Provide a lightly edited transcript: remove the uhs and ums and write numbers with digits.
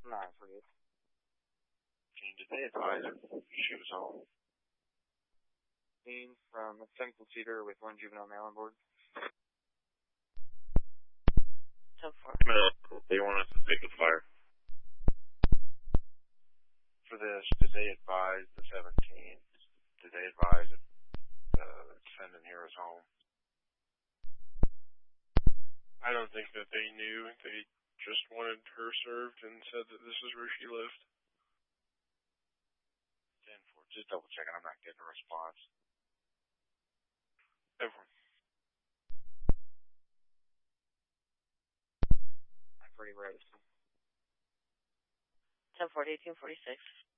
948. Did they advise her she was home? Dean from Central Cedar with 1 juvenile mail on board. 10-4. They want us to take the fire. For this, did they advise the 17th? Did they advise that the defendant here is home? I don't think that they knew. They just wanted her served and said that this is where she lived. 10-4. Just double checking. I'm not getting a response. 10-4. I'm pretty ready. 10-4 to 1846.